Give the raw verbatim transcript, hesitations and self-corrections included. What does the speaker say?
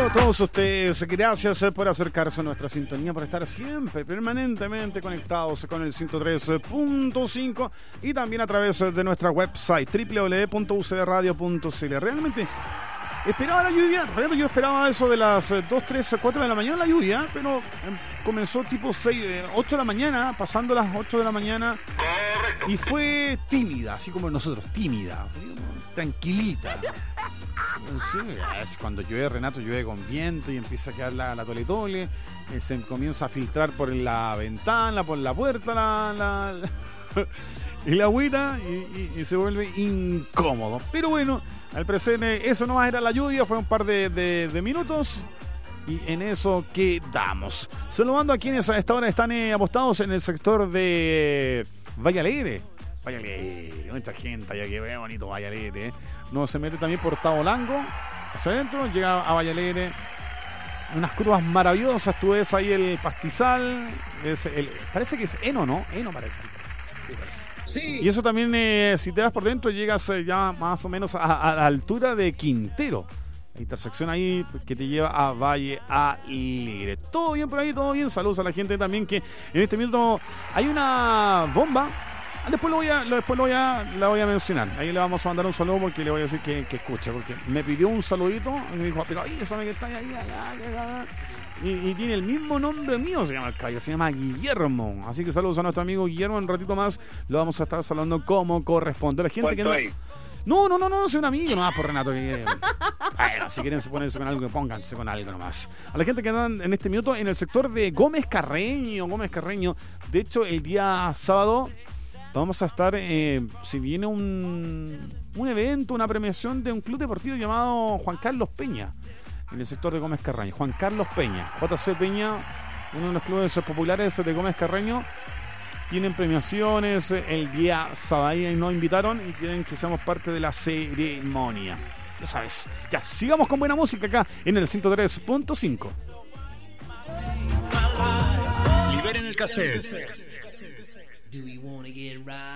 Saludos a todos ustedes, gracias por acercarse a nuestra sintonía, por estar siempre, permanentemente conectados con el ciento tres punto cinco y también a través de nuestra website doble u doble u doble u punto u c d radio punto c l. Realmente esperaba la lluvia, realmente yo esperaba eso de las dos, tres, cuatro de la mañana la lluvia, pero comenzó tipo seis, ocho de la mañana, pasando las ocho de la mañana. Correcto. Y fue tímida, así como nosotros, tímida, tranquilita. Sí, es cuando llueve, Renato, llueve con viento y empieza a quedar la, la tole tole, eh, se comienza a filtrar por la ventana, por la puerta, la, la, la y la agüita y, y, y se vuelve incómodo. Pero bueno, al presente eso no más era la lluvia, fue un par de, de, de minutos y en eso quedamos. Saludando a quienes a esta hora están eh, apostados en el sector de Valle Alegre. Valle Alegre, mucha gente allá que ve bonito Valle Alegre, ¿eh? No se mete también por Tabolango hacia adentro, llega a Valle Alegre, unas curvas maravillosas, tú ves ahí el pastizal, es el, parece que es heno, ¿no? Heno parece. Sí, parece. Sí. Y eso también, eh, si te vas por dentro, llegas eh, ya más o menos a, a la altura de Quintero. La intersección ahí que te lleva a Valle Alegre. Todo bien por ahí, todo bien. Saludos a la gente también que en este minuto hay una bomba. Después lo voy a, después lo voy a, la voy a mencionar. Ahí le vamos a mandar un saludo porque le voy a decir que, que escuche, porque me pidió un saludito y me dijo, pero ahí, sabe que está ahí, allá, allá. Y, y tiene el mismo nombre mío, se llama el caballo, se llama Guillermo. Así que saludos a nuestro amigo Guillermo. En un ratito más lo vamos a estar saludando como corresponde. La gente que no, no, no, no, no, soy un amigo nomás por Renato. Que, bueno, si quieren se ponerse con algo, pónganse con algo nomás. A la gente que andan en este minuto en el sector de Gómez Carreño, Gómez Carreño. De hecho, el día sábado vamos a estar, eh, si viene un, un evento, una premiación de un club deportivo llamado Juan Carlos Peña, en el sector de Gómez Carreño. Juan Carlos Peña, J C Peña, uno de los clubes populares de Gómez Carreño. Tienen premiaciones el día sábado y nos invitaron y quieren que seamos parte de la ceremonia. Ya sabes, ya, sigamos con buena música acá en el ciento tres punto cinco. Liberen el cassette. Do we wanna get right?